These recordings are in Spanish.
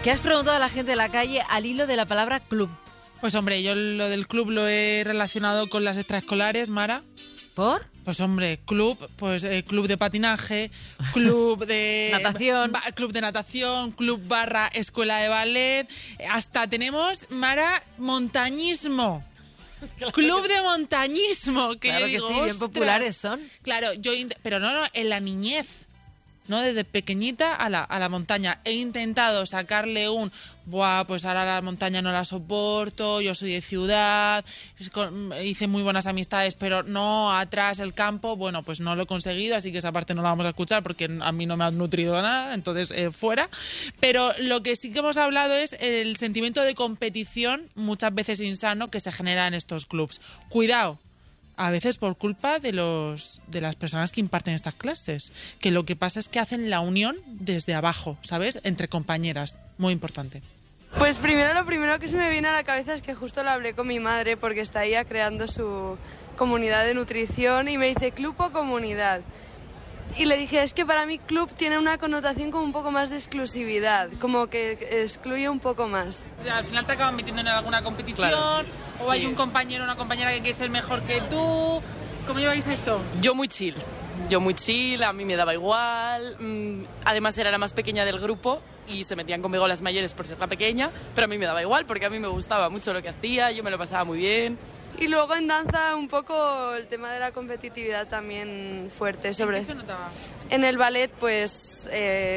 ¿Qué has preguntado a la gente de la calle al hilo de la palabra club? Pues hombre, yo lo del club lo he relacionado con las extraescolares, Mara. ¿Por? Pues hombre, club, pues club de patinaje, club de natación, club de natación, club / escuela de ballet, hasta tenemos, Mara, montañismo. Club de montañismo, que claro yo digo, que sí, bien populares son. Claro, pero no, en la niñez. ¿No? Desde pequeñita a la montaña. He intentado sacarle pues ahora la montaña no la soporto, yo soy de ciudad, hice muy buenas amistades, pero no atrás el campo. Bueno, pues no lo he conseguido, así que esa parte no la vamos a escuchar porque a mí no me ha nutrido nada, entonces fuera. Pero lo que sí que hemos hablado es el sentimiento de competición, muchas veces insano, que se genera en estos clubs. Cuidado. A veces por culpa de las personas que imparten estas clases, que lo que pasa es que hacen la unión desde abajo, ¿sabes? Entre compañeras, muy importante. Pues lo primero que se me viene a la cabeza es que justo lo hablé con mi madre porque está ella creando su comunidad de nutrición y me dice club o comunidad. Y le dije, es que para mí club tiene una connotación como un poco más de exclusividad, como que excluye un poco más. Al final te acaban metiendo en alguna competición, claro, o sí. Hay un compañero o una compañera que quiere ser mejor que tú. ¿Cómo lleváis esto? Yo muy chill, a mí me daba igual. Además era la más pequeña del grupo y se metían conmigo las mayores por ser la pequeña, pero a mí me daba igual porque a mí me gustaba mucho lo que hacía, yo me lo pasaba muy bien. Y luego en danza un poco el tema de la competitividad también fuerte. ¿En qué se notaba? En el ballet, pues,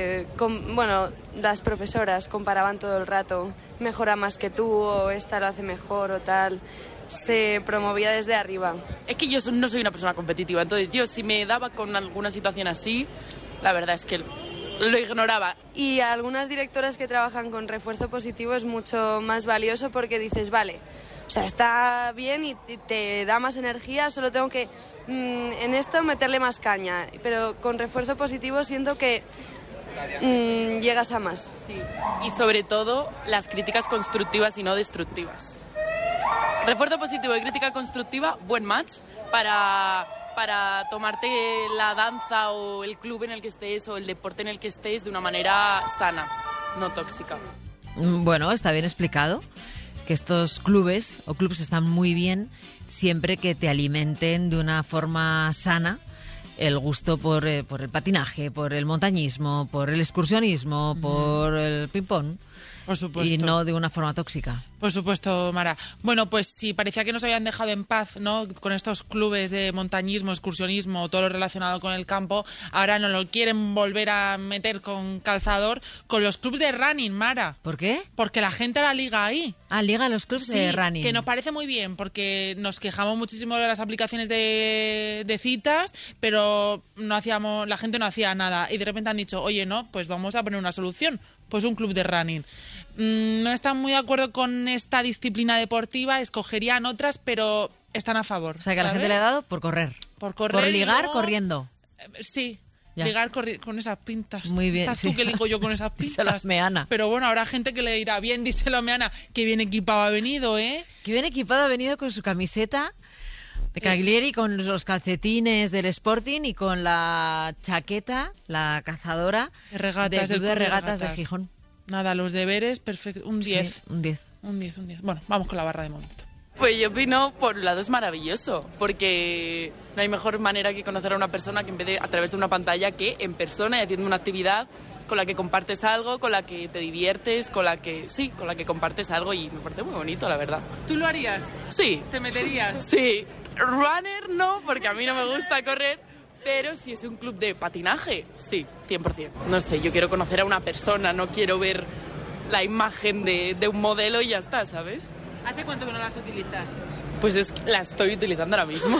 las profesoras comparaban todo el rato, mejora más que tú, o esta lo hace mejor, o tal. Se promovía desde arriba. Es que yo no soy una persona competitiva, entonces yo si me daba con alguna situación así, la verdad es que lo ignoraba. Y a algunas directoras que trabajan con refuerzo positivo es mucho más valioso porque dices, vale, o sea, está bien y te da más energía, solo tengo que en esto meterle más caña. Pero con refuerzo positivo siento que llegas a más. Sí. Y sobre todo las críticas constructivas y no destructivas. Refuerzo positivo y crítica constructiva, buen match para tomarte la danza o el club en el que estés o el deporte en el que estés de una manera sana, no tóxica. Bueno, está bien explicado. Que estos clubes están muy bien siempre que te alimenten de una forma sana el gusto por el patinaje, por el montañismo, por el excursionismo, por el ping-pong. Por supuesto. Y no de una forma tóxica. Por supuesto, Mara. Bueno, pues sí, parecía que nos habían dejado en paz, ¿no? Con estos clubes de montañismo, excursionismo, todo lo relacionado con el campo. Ahora nos lo quieren volver a meter con calzador con los clubes de running, Mara. ¿Por qué? Porque la gente la liga ahí. Ah, liga los clubes de running. Que nos parece muy bien, porque nos quejamos muchísimo de las aplicaciones de citas, pero la gente no hacía nada. Y de repente han dicho, oye, no, pues vamos a poner una solución. Pues un club de running. No están muy de acuerdo con esta disciplina deportiva, escogerían otras, pero están a favor. O sea, que a la gente le ha dado por correr. Por correr. Por ligar, luego, corriendo. Sí. Ya. Ligar con esas pintas. Muy bien. Estás tú que ligo yo con esas pintas. Díselo a Meana. Pero bueno, habrá gente que le dirá, bien, díselo a Meana, que bien equipado ha venido, ¿eh? Que bien equipado ha venido con su camiseta de Cagliari, con los calcetines del Sporting y con la chaqueta, la cazadora de regatas de Gijón. Nada, los deberes, perfecto. Un 10. Sí, un 10. Un 10. Bueno, vamos con la barra de momento. Pues yo opino, por un lado es maravilloso, porque no hay mejor manera que conocer a una persona que en vez de a través de una pantalla que en persona y haciendo una actividad con la que compartes algo, con la que te diviertes, con la que compartes algo y me parece muy bonito, la verdad. ¿Tú lo harías? Sí. ¿Te meterías? Sí. Runner no, porque a mí no me gusta correr, pero si es un club de patinaje, sí, 100%. No sé, yo quiero conocer a una persona, no quiero ver la imagen de un modelo y ya está, ¿sabes? ¿Hace cuánto que no las utilizas? Pues la estoy utilizando ahora mismo.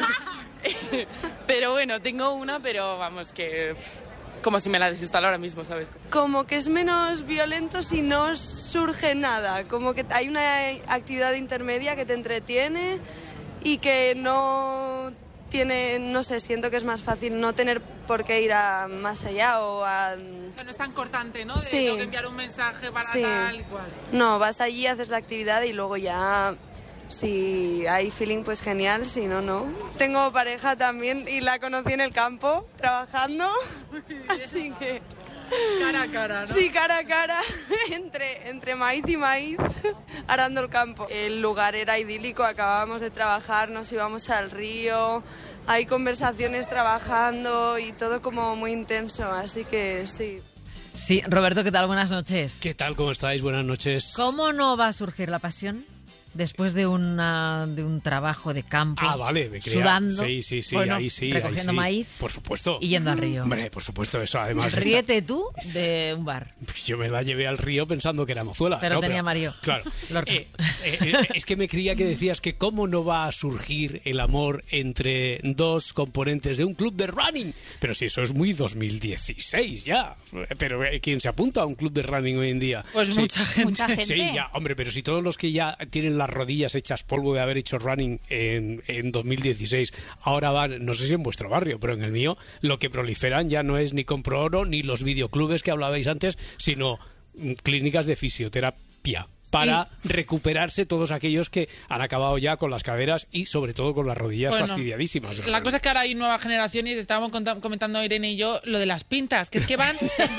Pero bueno, tengo una, pero vamos, que como si me la desinstalo ahora mismo, ¿sabes? Como que es menos violento si no surge nada, como que hay una actividad intermedia que te entretiene y que no tiene, no sé, siento que es más fácil no tener por qué ir a más allá o a... O sea, no es tan cortante, ¿no? De sí. tengo que enviar un mensaje para tal y cual. No, vas allí, haces la actividad y luego ya... Si hay feeling, pues genial, si no, no. Tengo pareja también y la conocí en el campo, trabajando, así que... Cara a cara, ¿no? Sí, cara a cara, entre maíz y maíz, arando el campo. El lugar era idílico, acabábamos de trabajar, nos íbamos al río, hay conversaciones trabajando y todo como muy intenso, así que sí. Sí, Roberto, ¿qué tal? Buenas noches. ¿Qué tal? ¿Cómo estáis? Buenas noches. ¿Cómo no va a surgir la pasión después de un trabajo de campo? Ah, vale, me creía. Sudando, Sí, bueno, ahí sí. recogiendo ahí sí. maíz. Por supuesto. Y yendo al río. Hombre, por supuesto, eso además. Ríete tú de un bar. Pues yo me la llevé al río pensando que era mozuela. Pero tenía Mario. Claro. Lorca. Es que me creía que decías que cómo no va a surgir el amor entre dos componentes de un club de running. Pero si eso es muy 2016 ya. Pero ¿quién se apunta a un club de running hoy en día? Pues Sí. mucha gente. Sí, ya, hombre, pero si todos los que ya tienen las rodillas hechas polvo de haber hecho running en 2016 ahora van, no sé si en vuestro barrio, pero en el mío, lo que proliferan ya no es ni Compro Oro ni los videoclubes que hablabais antes, sino clínicas de fisioterapia para recuperarse todos aquellos que han acabado ya con las caderas y sobre todo con las rodillas Bueno, fastidiadísimas. La cosa es que ahora hay nuevas generaciones, estábamos comentando Irene y yo, lo de las pintas, que es que van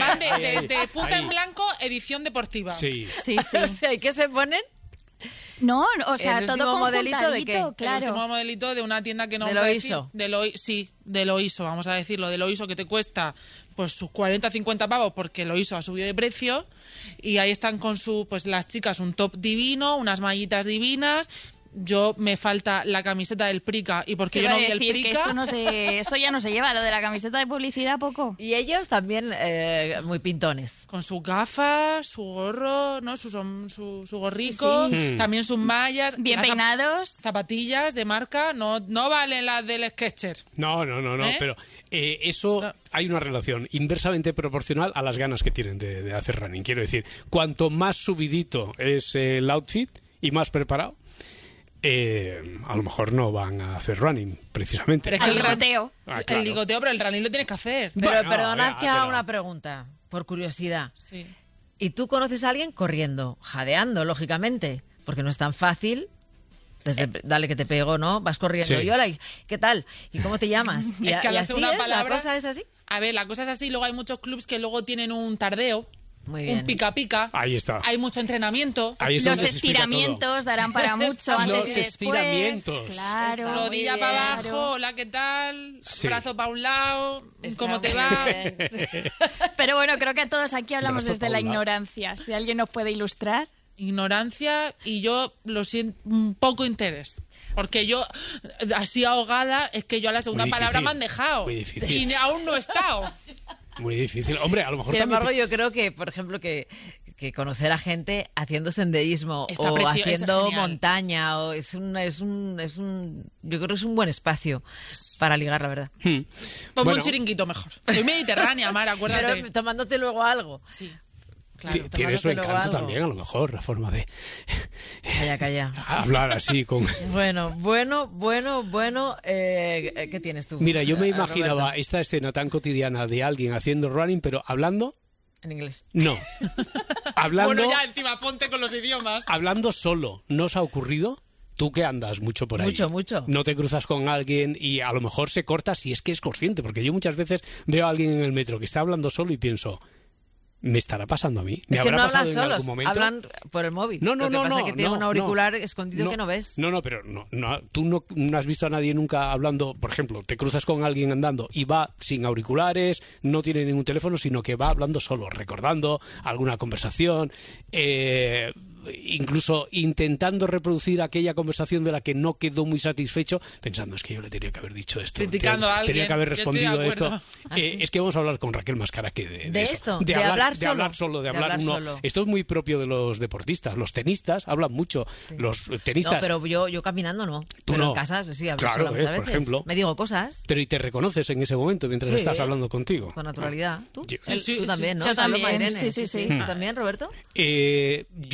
de punta Ahí. en blanco, edición deportiva. Sí. Sí, sí. O sea, ¿y qué se ponen? No, o sea, ¿El todo último modelito de qué? conjuntadito, El claro. último modelito de una tienda que no ¿De vamos a Loiso? decir. Sí, de Loiso, vamos a decirlo. De Loiso, que te cuesta pues sus 40 50 pavos porque Loiso ha subido de precio. Y ahí están con las chicas, un top divino, unas mallitas divinas. Yo me falta la camiseta del Prica y porque yo no vi el Decir que Prica. eso ya no se lleva, lo de la camiseta de publicidad poco. Y ellos también muy pintones. Con sus gafas, su gorro, ¿no? Su gorrico, Sí. también sus mallas. Bien las peinados. zapatillas de marca, no valen las del Skechers. No, ¿Eh? pero eso No. hay una relación inversamente proporcional a las ganas que tienen de hacer running. Quiero decir, cuanto más subidito es el outfit y más preparado, a lo mejor no van a hacer running, precisamente. Pero es que Al el ligoteo. El ligoteo, pero el running lo tienes que hacer. Pero Bueno, perdonad ya, que haga pero- una pregunta, por curiosidad. Sí. ¿Y tú conoces a alguien corriendo, jadeando, lógicamente? Porque no es tan fácil. Dale que te pego, ¿no? Vas corriendo. Sí. Y hola, ¿qué tal? ¿Y cómo te llamas? Y, Es que a la y así segunda es, palabra- la cosa es así. A ver, la cosa es así. Luego hay muchos clubs que luego tienen un tardeo, Muy bien. un pica-pica. Ahí está. Hay mucho entrenamiento. Ahí es Los donde se explica todo. estiramientos darán para mucho antes Los y después. estiramientos. Claro. Está muy Rodilla bien, para abajo, claro. hola, ¿qué tal? Sí. Brazo para un lado, Está ¿cómo te muy va? bien. Pero bueno, creo que todos aquí hablamos Brazo desde pa' la un lado. ignorancia. Si alguien nos puede ilustrar. Ignorancia y yo lo siento, un poco interés. Porque yo, así ahogada, es que yo a la segunda Muy palabra difícil, me han dejado. muy difícil. Y aún no he estado. Muy difícil. Hombre, a lo mejor Sin también... embargo, yo creo que, por ejemplo, que conocer a gente haciendo senderismo Está o está haciendo genial. montaña o yo creo que es un buen espacio para ligar, la verdad. Ponme Bueno. un chiringuito mejor. Soy mediterránea, Mar, acuérdate. Pero tomándote luego algo. Sí, claro. Tiene su tomándote luego encanto algo. también, a lo mejor, la forma de Calla. hablar así con... Bueno, ¿qué tienes tú? Mira, yo me Roberto? imaginaba esta escena tan cotidiana de alguien haciendo running, pero hablando, En inglés. no. Hablando, Bueno, ya encima ponte con los idiomas. hablando solo. ¿No os ha ocurrido? Tú que andas mucho por ahí. Mucho. No te cruzas con alguien y a lo mejor se corta si es que es consciente, porque yo muchas veces veo a alguien en el metro que está hablando solo y pienso, ¿me estará pasando a mí? ¿Me Es que habrá no pasado hablan en solos, algún momento? hablan por el móvil. No, Lo que pasa es que tiene un no, auricular escondido que no ves. No, pero tú no has visto a nadie nunca hablando, por ejemplo, te cruzas con alguien andando y va sin auriculares, no tiene ningún teléfono, sino que va hablando solo, recordando alguna conversación, incluso intentando reproducir aquella conversación de la que no quedó muy satisfecho, pensando, es que yo le tenía que haber dicho esto, Criticando a alguien. tenía que haber Yo estoy de respondido esto. acuerdo. Es que vamos a hablar con Raquel Mascara que de eso. esto, de de hablar de hablar solo. solo, de De hablar hablar uno. solo. Esto es muy propio de los deportistas. Los tenistas hablan mucho. Los tenistas. No, pero yo caminando no. Tú pero no. en casa sí hablo Claro, sola muchas por veces. ejemplo. Me digo cosas Pero y te reconoces en ese momento mientras Sí. estás hablando contigo. con naturalidad. ¿Tú? Yo- Sí, sí, tú también, sí. ¿no? Yo Paloma, también, Irene. sí. ¿Tú también, Roberto? Yo no soy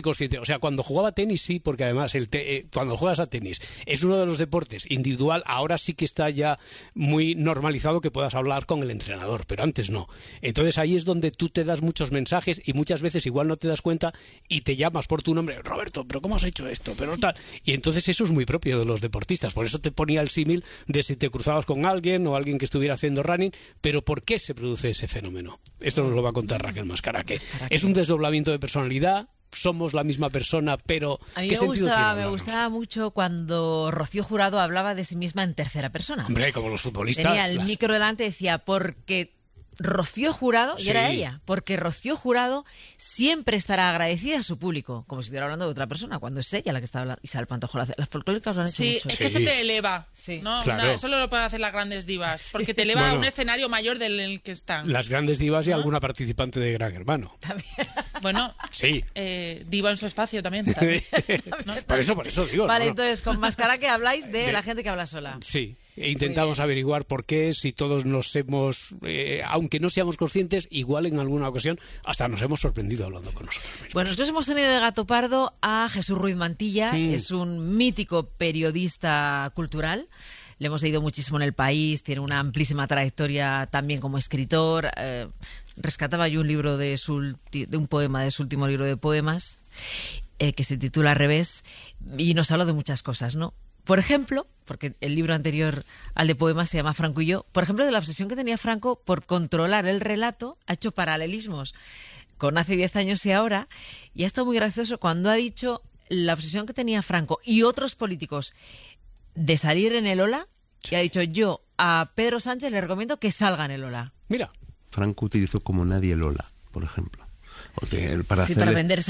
consciente. O sea, cuando jugaba tenis sí, porque además cuando juegas a tenis es uno de los deportes individual, ahora sí que está ya muy normalizado que puedas hablar con el entrenador, pero antes no. Entonces ahí es donde tú te das muchos mensajes y muchas veces igual no te das cuenta y te llamas por tu nombre, Roberto, pero ¿cómo has hecho esto? Pero tal. Y entonces eso es muy propio de los deportistas. Por eso te ponía el símil de si te cruzabas con alguien o alguien que estuviera haciendo running, pero ¿por qué se produce ese fenómeno? Esto nos lo va a contar Raquel Mascara, que es un desdoblamiento de personalidad. Somos la misma persona, pero a mí ¿qué sentido tiene? Me gustaba mucho cuando Rocío Jurado hablaba de sí misma en tercera persona. Hombre, como los futbolistas. Tenía el micro delante y decía, porque Rocío Jurado, y era ella, porque Rocío Jurado siempre estará agradecida a su público, como si estuviera hablando de otra persona, cuando es ella la que está hablando. Isabel Pantoja, las folclóricas lo han hecho mucho. Es que eso te eleva, ¿no? Claro. Eso lo pueden hacer las grandes divas, porque te eleva a un escenario mayor del en el que están. Las grandes divas y alguna participante de Gran Hermano. También. Bueno, sí. Diva en su espacio también. ¿No? Por eso digo. Vale, entonces, con Mascara que habláis de la gente que habla sola. Sí. E intentamos averiguar por qué, si todos nos hemos, aunque no seamos conscientes, igual en alguna ocasión hasta nos hemos sorprendido hablando con nosotros mismos. Bueno, nosotros hemos tenido de gato pardo a Jesús Ruiz Mantilla, es un mítico periodista cultural. Le hemos leído muchísimo en El País, tiene una amplísima trayectoria también como escritor. Rescataba yo un libro de un poema de su último libro de poemas, que se titula Al revés, y nos habló de muchas cosas, ¿no? Por ejemplo, porque el libro anterior al de poemas se llama Franco y yo, por ejemplo, de la obsesión que tenía Franco por controlar el relato, ha hecho paralelismos con hace 10 años y ahora, y ha estado muy gracioso cuando ha dicho la obsesión que tenía Franco y otros políticos de salir en el Ola, y ha dicho, yo a Pedro Sánchez le recomiendo que salga en el Ola. Mira. Franco utilizó como nadie el Ola, por ejemplo. Para vender